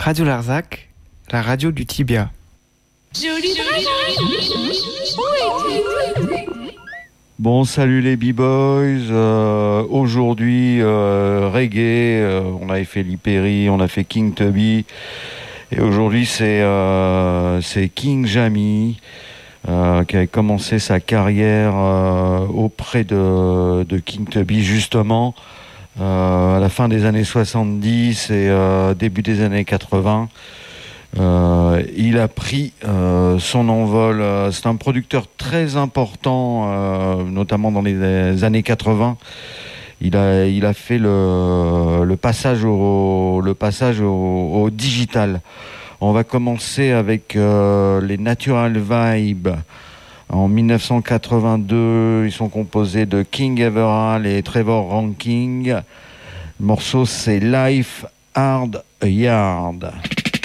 Radio Larzac, la radio du tibia. Bon, salut les B-Boys. Aujourd'hui, reggae. On avait fait Lee Perry, on a fait King Tubby. Et aujourd'hui, c'est King Jammy qui a commencé sa carrière auprès de King Tubby, justement, à la fin des années 70 et début des années 80. Il a pris son envol. C'est un producteur très important, notamment dans les années 80. Il a fait le passage au digital. On va commencer avec les Natural Vibe. En 1982, ils sont composés de King Everall et Trevor Ranking. Le morceau, c'est Life Hard Yard.